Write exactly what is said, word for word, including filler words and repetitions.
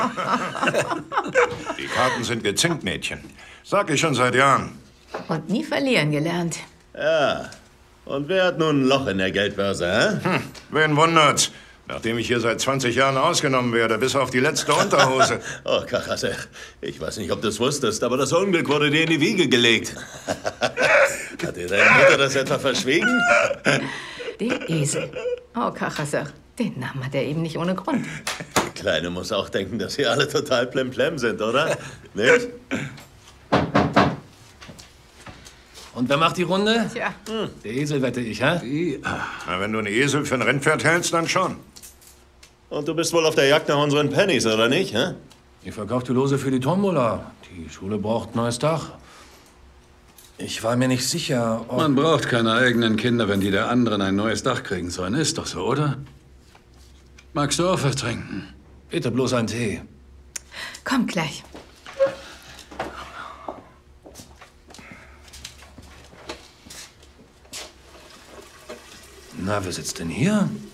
Die Karten sind gezinkt, Mädchen. Sag ich schon seit Jahren. Und nie verlieren gelernt. Ja. Und wer hat nun ein Loch in der Geldbörse, hä? Hm, wen wundert's? Nachdem ich hier seit zwanzig Jahren ausgenommen werde, bis auf die letzte Unterhose. Oh, Kachasech, ich weiß nicht, ob du es wusstest, aber das Unglück wurde dir in die Wiege gelegt. Hat dir deine Mutter das etwa verschwiegen? Der Esel. Oh, Kachasach, den Namen hat er eben nicht ohne Grund. Die Kleine muss auch denken, dass sie alle total plemplem sind, oder? Nicht? Und wer macht die Runde? Tja. Hm, der Esel, wette ich, hä? Na, wenn du einen Esel für ein Rennpferd hältst, dann schon. Und du bist wohl auf der Jagd nach unseren Pennies, oder nicht, hä? Ich verkaufe die Lose für die Tombola. Die Schule braucht ein neues Dach. Ich war mir nicht sicher, ob... Man braucht keine eigenen Kinder, wenn die der anderen ein neues Dach kriegen sollen. Ist doch so, oder? Magst du auch was trinken? Bitte bloß einen Tee. Kommt gleich. Na, wer sitzt denn hier?